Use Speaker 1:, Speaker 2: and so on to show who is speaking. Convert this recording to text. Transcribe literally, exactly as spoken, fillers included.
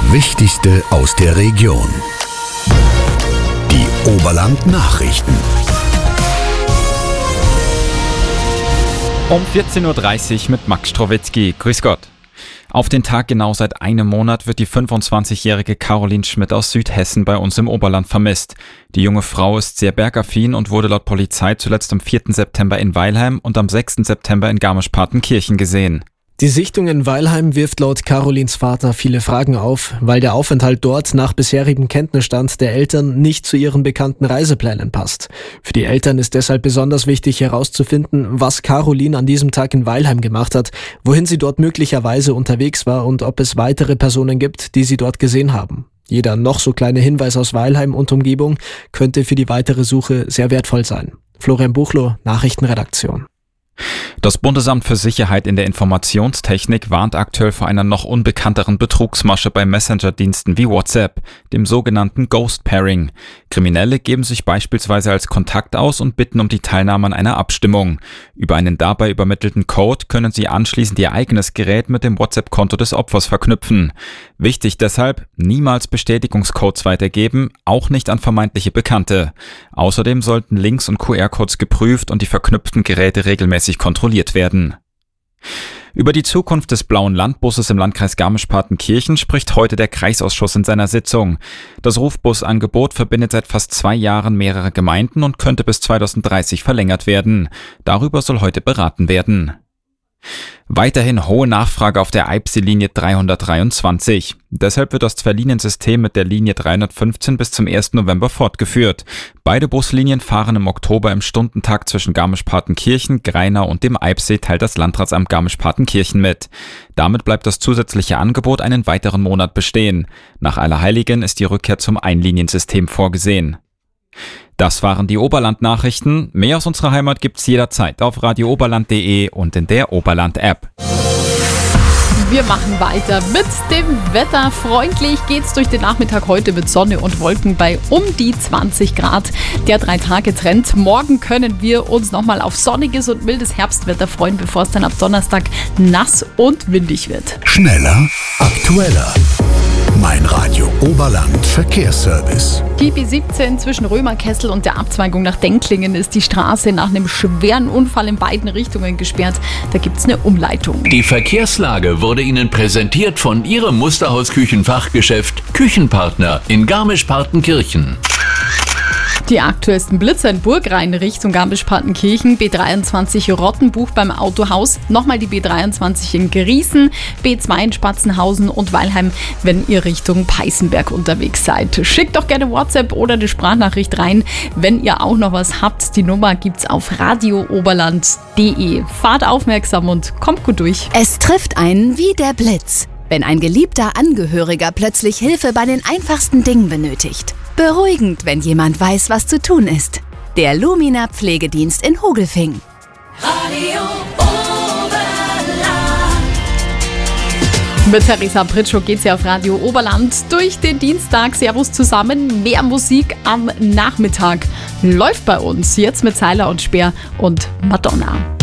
Speaker 1: Das Wichtigste aus der Region. Die Oberland Nachrichten.
Speaker 2: Um vierzehn Uhr dreißig mit Max Strowitzki. Grüß Gott. Auf den Tag genau seit einem Monat wird die fünfundzwanzigjährige Caroline Schmidt aus Südhessen bei uns im Oberland vermisst. Die junge Frau ist sehr bergaffin und wurde laut Polizei zuletzt am vierten September in Weilheim und am sechsten September in Garmisch-Partenkirchen gesehen.
Speaker 3: Die Sichtung in Weilheim wirft laut Carolins Vater viele Fragen auf, weil der Aufenthalt dort nach bisherigem Kenntnisstand der Eltern nicht zu ihren bekannten Reiseplänen passt. Für die Eltern ist deshalb besonders wichtig herauszufinden, was Caroline an diesem Tag in Weilheim gemacht hat, wohin sie dort möglicherweise unterwegs war und ob es weitere Personen gibt, die sie dort gesehen haben. Jeder noch so kleine Hinweis aus Weilheim und Umgebung könnte für die weitere Suche sehr wertvoll sein. Florian Buchloh, Nachrichtenredaktion.
Speaker 2: Das Bundesamt für Sicherheit in der Informationstechnik warnt aktuell vor einer noch unbekannteren Betrugsmasche bei Messenger-Diensten wie WhatsApp, dem sogenannten Ghost Pairing. Kriminelle geben sich beispielsweise als Kontakt aus und bitten um die Teilnahme an einer Abstimmung. Über einen dabei übermittelten Code können sie anschließend ihr eigenes Gerät mit dem WhatsApp-Konto des Opfers verknüpfen. Wichtig deshalb, niemals Bestätigungscodes weitergeben, auch nicht an vermeintliche Bekannte. Außerdem sollten Links und Q R-Codes geprüft und die verknüpften Geräte regelmäßig kontrolliert werden. Über die Zukunft des blauen Landbusses im Landkreis Garmisch-Partenkirchen spricht heute der Kreisausschuss in seiner Sitzung. Das Rufbusangebot verbindet seit fast zwei Jahren mehrere Gemeinden und könnte bis zweitausenddreißig verlängert werden. Darüber soll heute beraten werden. Weiterhin hohe Nachfrage auf der Eibsee-Linie dreihundertdreiundzwanzig. Deshalb wird das Zwei-Linien-System mit der Linie dreihundertfünfzehn bis zum ersten November fortgeführt. Beide Buslinien fahren im Oktober im Stundentakt zwischen Garmisch-Partenkirchen, Greinau und dem Eibsee, teilt das Landratsamt Garmisch-Partenkirchen mit. Damit bleibt das zusätzliche Angebot einen weiteren Monat bestehen. Nach Allerheiligen ist die Rückkehr zum Einliniensystem vorgesehen. Das waren die Oberland-Nachrichten. Mehr aus unserer Heimat gibt's jederzeit auf radio oberland punkt de und in der Oberland-App.
Speaker 4: Wir machen weiter mit dem Wetter. Freundlich geht's durch den Nachmittag heute mit Sonne und Wolken bei um die zwanzig Grad. Der Drei-Tage-Trend. Morgen können wir uns nochmal auf sonniges und mildes Herbstwetter freuen, bevor es dann ab Donnerstag nass und windig wird.
Speaker 1: Schneller, aktueller. Mein Radio Oberland Verkehrsservice.
Speaker 4: Die B siebzehn zwischen Römerkessel und der Abzweigung nach Denklingen ist die Straße nach einem schweren Unfall in beiden Richtungen gesperrt. Da gibt es eine Umleitung.
Speaker 5: Die Verkehrslage wurde Ihnen präsentiert von Ihrem Musterhaus-Küchenfachgeschäft Küchenpartner in Garmisch-Partenkirchen.
Speaker 4: Die aktuellsten Blitzer in Burgrhein Richtung Garmisch-Partenkirchen, B dreiundzwanzig Rottenbuch beim Autohaus, nochmal die B dreiundzwanzig in Griesen, B zwei in Spatzenhausen und Weilheim, wenn ihr Richtung Peißenberg unterwegs seid. Schickt doch gerne WhatsApp oder eine Sprachnachricht rein, wenn ihr auch noch was habt. Die Nummer gibt's auf radio oberland punkt de. Fahrt aufmerksam und kommt gut durch.
Speaker 6: Es trifft einen wie der Blitz, wenn ein geliebter Angehöriger plötzlich Hilfe bei den einfachsten Dingen benötigt. Beruhigend, wenn jemand weiß, was zu tun ist. Der Lumina Pflegedienst in Hogelfing.
Speaker 4: Radio Oberland. Mit Theresa Pritschow geht's ja auf Radio Oberland durch den Dienstag. Servus zusammen. Mehr Musik am Nachmittag läuft bei uns. Jetzt mit Seiler und Speer und Madonna.